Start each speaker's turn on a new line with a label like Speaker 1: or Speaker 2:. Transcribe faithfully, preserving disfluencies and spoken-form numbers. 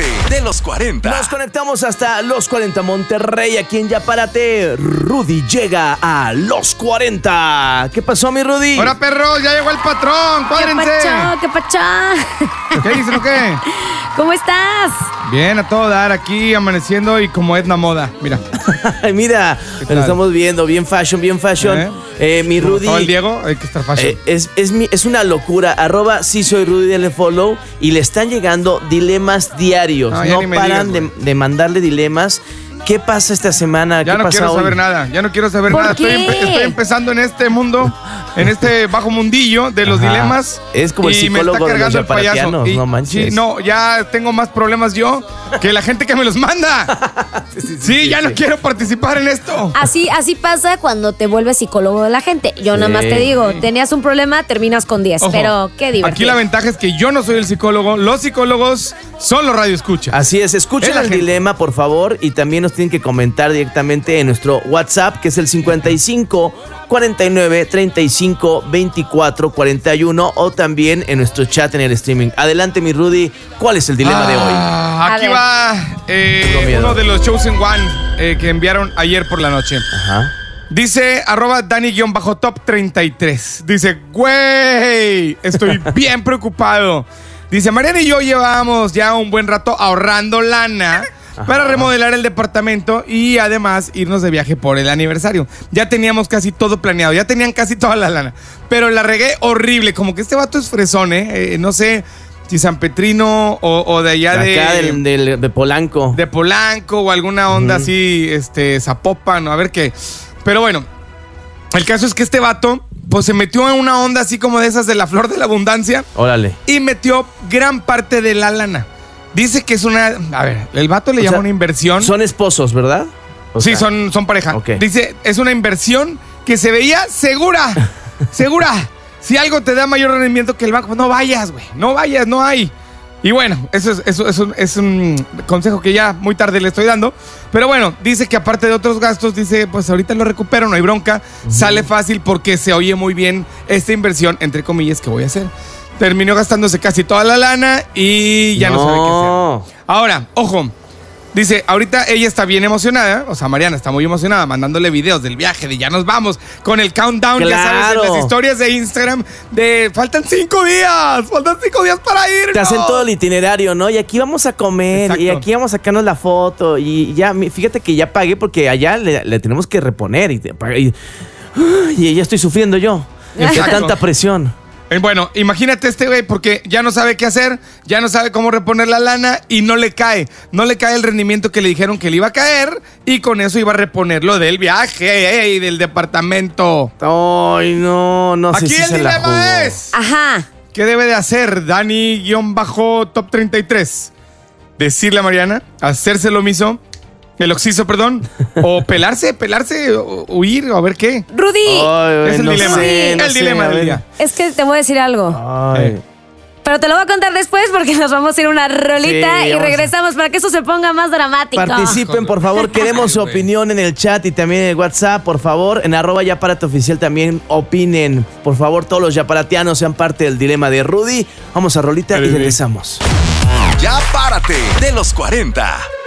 Speaker 1: Párate de los cuarenta.
Speaker 2: Nos conectamos hasta los cuarenta Monterrey. Aquí en Ya Párate, Rudy llega a los cuarenta. ¿Qué pasó, mi Rudy?
Speaker 3: Hola, perros, ya llegó el patrón. Cuádrense.
Speaker 4: ¿Qué pacho? ¿Qué pacho?
Speaker 3: ¿Qué dicen o qué?
Speaker 4: ¿Cómo estás?
Speaker 3: Bien, a todo dar, aquí amaneciendo y como Edna Moda, mira.
Speaker 2: Mira, lo estamos viendo, bien fashion, bien fashion.
Speaker 3: ¿Eh?
Speaker 2: Eh, mi Rudy.
Speaker 3: Todo el Diego, hay que estar fashion.
Speaker 2: Eh, es, es, mi, es una locura. Arroba sí soy Rudy, denle follow. Y le están llegando dilemas diarios.
Speaker 3: No,
Speaker 2: No,
Speaker 3: ya ni me
Speaker 2: paran
Speaker 3: digas,
Speaker 2: de, de mandarle dilemas. ¿Qué pasa esta semana?
Speaker 3: Ya
Speaker 2: ¿Qué
Speaker 3: no
Speaker 2: pasa
Speaker 3: quiero
Speaker 2: hoy?
Speaker 3: saber nada, ya no quiero saber
Speaker 4: ¿Por
Speaker 3: nada. Estoy,
Speaker 4: qué?
Speaker 3: empe- estoy empezando en este mundo, en este bajo mundillo de los
Speaker 2: Ajá.
Speaker 3: dilemas.
Speaker 2: Es como el
Speaker 3: y me
Speaker 2: psicólogo
Speaker 3: está
Speaker 2: de los
Speaker 3: cargando el payaso.
Speaker 2: yaparatianos,
Speaker 3: Y-
Speaker 2: no manches.
Speaker 3: Sí, no, ya tengo más problemas yo que la gente que me los manda.
Speaker 2: Sí, sí,
Speaker 3: Sí,
Speaker 2: sí,
Speaker 3: ya
Speaker 2: sí.
Speaker 3: no quiero participar en esto.
Speaker 4: Así, así pasa cuando te vuelves psicólogo de la gente. Yo nada más
Speaker 2: Sí.
Speaker 4: te digo, tenías un problema, terminas con diez.
Speaker 3: Ojo,
Speaker 4: Pero qué divertido.
Speaker 3: Aquí la ventaja es que yo no soy el psicólogo, los psicólogos son los radioescuchas.
Speaker 2: Así es, escuchen
Speaker 3: Es la
Speaker 2: el
Speaker 3: gente.
Speaker 2: dilema, por favor, y también nos tienen que comentar directamente en nuestro WhatsApp, que es el cincuenta y cinco, cuarenta y nueve, treinta y cinco, veinticuatro, cuarenta y uno, o también en nuestro chat en el streaming. Adelante, mi Rudy, ¿cuál es el dilema de hoy?
Speaker 3: Ah,
Speaker 4: A
Speaker 3: aquí
Speaker 4: ver.
Speaker 3: va eh,
Speaker 2: Tengo miedo.
Speaker 3: uno de los Chosen One eh, que enviaron ayer por la noche.
Speaker 2: Ajá.
Speaker 3: Dice arroba Dani-top treinta y tres. Dice, güey, estoy bien preocupado. Dice, Mariana y yo llevábamos ya un buen rato ahorrando lana para remodelar el departamento y además irnos de viaje por el aniversario. Ya teníamos casi todo planeado, ya tenían casi toda la lana. Pero la regué horrible, como que este vato es fresón, ¿eh? Eh, no sé si San Petrino o, o de allá de...
Speaker 2: Acá del, del- de Polanco.
Speaker 3: de Polanco o alguna onda
Speaker 2: Ujú.
Speaker 3: así, este, Zapopan, o a ver qué. Pero bueno, el caso es que este vato, pues se metió en una onda así como de esas de la flor de la abundancia
Speaker 2: Órale.
Speaker 3: y metió gran parte de la lana. Dice que es una, a ver, el vato le
Speaker 2: O
Speaker 3: llama
Speaker 2: sea,
Speaker 3: una inversión.
Speaker 2: Son esposos, ¿verdad? O
Speaker 3: sí,
Speaker 2: sea,
Speaker 3: son, son pareja.
Speaker 2: Ok.
Speaker 3: Dice, es una inversión que se veía segura, segura. Si algo te da mayor rendimiento que el banco, no vayas, güey, no vayas, no hay. Y bueno, eso es, eso, es un, es un consejo que ya muy tarde le estoy dando. Pero bueno, dice que aparte de otros gastos, dice, pues ahorita lo recupero, no hay bronca. Sale fácil porque se oye muy bien esta inversión, entre comillas, que voy a hacer. Terminó gastándose casi toda la lana y ya no, sabe qué hacer. Ahora, ojo. Dice, ahorita ella está bien emocionada, o sea, Mariana está muy emocionada, mandándole videos del viaje, de ya nos vamos, con el countdown, ya sabes, en
Speaker 2: Claro.
Speaker 3: las historias de Instagram, de faltan cinco días, faltan cinco días para ir.
Speaker 2: Te hacen todo el itinerario, ¿no? Y aquí vamos a comer,
Speaker 3: Exacto.
Speaker 2: y aquí vamos a sacarnos la foto, y ya, mi- fíjate que ya pagué porque allá le, le tenemos que reponer, y, te- y, y ya estoy sufriendo yo, de
Speaker 3: Exacto.
Speaker 2: tanta presión.
Speaker 3: Eh, Bueno, imagínate este güey porque ya no sabe qué hacer, ya no sabe cómo reponer la lana y no le cae. No le cae el rendimiento que le dijeron que le iba a caer y con eso iba a reponer lo del viaje y del departamento.
Speaker 2: Ay, no, no sé
Speaker 3: Aquí
Speaker 2: si
Speaker 3: el
Speaker 2: se la jugó.
Speaker 3: dilema es,
Speaker 4: Ajá.
Speaker 3: ¿qué debe de hacer Dani-top treinta y tres? Decirle a Mariana, hacerse lo mismo, el oxiso, perdón, o pelarse, pelarse, o huir, o a ver qué.
Speaker 4: Rudy,
Speaker 2: Ay,
Speaker 3: Es el
Speaker 2: no
Speaker 3: dilema.
Speaker 2: sé, no
Speaker 3: El
Speaker 2: sé,
Speaker 3: dilema
Speaker 2: a
Speaker 3: del
Speaker 2: ver.
Speaker 3: día.
Speaker 4: es que te voy a decir algo.
Speaker 2: Ay.
Speaker 3: Eh.
Speaker 4: Pero te lo voy a contar después porque nos vamos a ir a una rolita
Speaker 2: Sí,
Speaker 4: y
Speaker 2: vamos a-
Speaker 4: regresamos para que eso se ponga más dramático.
Speaker 2: Participen, por favor, queremos su
Speaker 3: Ay, güey.
Speaker 2: opinión en el chat y también en el WhatsApp, por favor, en arroba Yaparate Oficial también opinen. Por favor, todos los yaparatianos sean parte del dilema de Rudy. Vamos a rolita y
Speaker 3: Ay,
Speaker 2: regresamos.
Speaker 1: Ya Párate de los cuarenta.